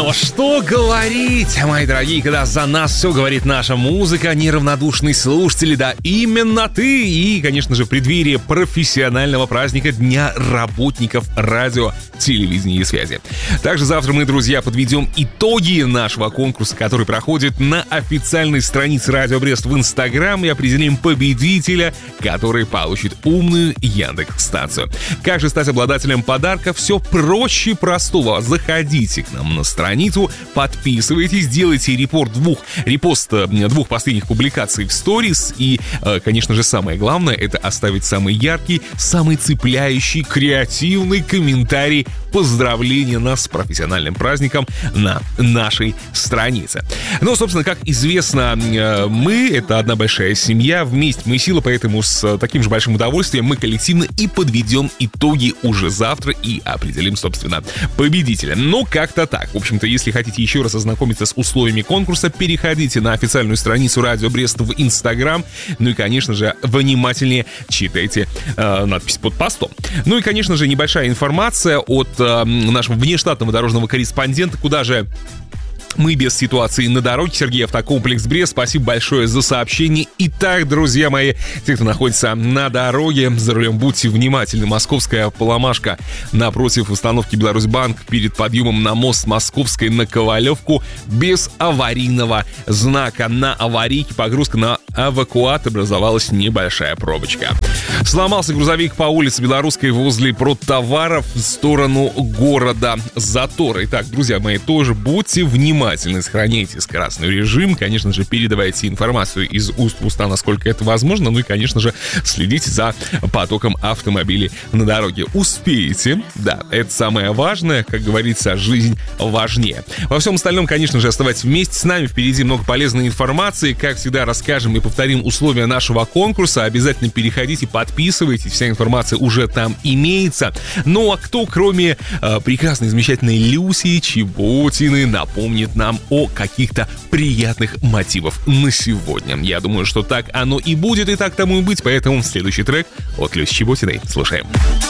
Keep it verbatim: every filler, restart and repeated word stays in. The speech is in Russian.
Но что говорить, мои дорогие, когда за нас все говорит наша музыка, неравнодушные слушатели, да именно ты. И, конечно же, в преддверии профессионального праздника Дня работников радио, телевидения и связи. Также завтра мы, друзья, подведем итоги нашего конкурса, который проходит на официальной странице Радио Брест в Инстаграм, и определим победителя, который получит умную Яндекс.Станцию. Как же стать обладателем подарка? Все проще простого. Заходите к нам на страницу, подписывайтесь, делайте репорт двух, репост двух последних публикаций в сторис, и, конечно же, самое главное — это оставить самый яркий, самый цепляющий, креативный комментарий поздравления нас с профессиональным праздником на нашей странице. Ну, собственно, как известно, мы — это одна большая семья, вместе мы сила, поэтому с таким же большим удовольствием мы коллективно и подведем итоги уже завтра и определим, собственно, победителя. Ну, как-то так. В общем-то, если хотите еще раз ознакомиться с условиями конкурса, переходите на официальную страницу Радио Брест в Инстаграм. Ну и, конечно же, внимательнее читайте э, надпись под постом. Ну и, конечно же, небольшая информация от э, нашего внештатного дорожного корреспондента, куда же мы без ситуации на дороге. Сергей, Автокомплекс Брест, спасибо большое за сообщение. Итак, друзья мои, те, кто находится на дороге, за рулем, будьте внимательны. Московская Поломашка напротив установки Беларусьбанк перед подъемом на мост Московской на Ковалевку без аварийного знака. На аварийке погрузка на эвакуатор, образовалась небольшая пробочка. Сломался грузовик по улице Белорусской возле Продтоваров в сторону города Затора. Итак, друзья мои, тоже будьте внимательны. Внимательно сохраняйте скоростной режим, конечно же, передавайте информацию из уст в уста, насколько это возможно, ну и, конечно же, следите за потоком автомобилей на дороге. Успеете, да, это самое важное, как говорится, жизнь важнее. Во всем остальном, конечно же, оставайтесь вместе с нами, впереди много полезной информации, как всегда расскажем и повторим условия нашего конкурса, обязательно переходите, подписывайтесь, вся информация уже там имеется. Ну а кто, кроме э, прекрасной, замечательной Люси Чеботиной, напомнит нам о каких-то приятных мотивах на сегодня. Я думаю, что так оно и будет, и так тому и быть, поэтому следующий трек от Люси Чеботиной слушаем.